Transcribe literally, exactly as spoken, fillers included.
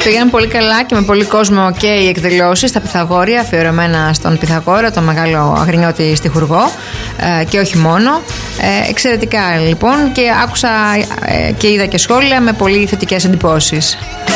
Πήγαν πολύ καλά και με πολύ κόσμο και οι εκδηλώσεις στα Πυθαγόρια, αφιερωμένα στον Πυθαγόρα, τον μεγάλο αγρινιώτη στιχουργό, και όχι μόνο. Εξαιρετικά λοιπόν, και άκουσα και είδα και σχόλια με πολύ θετικές εντυπώσεις.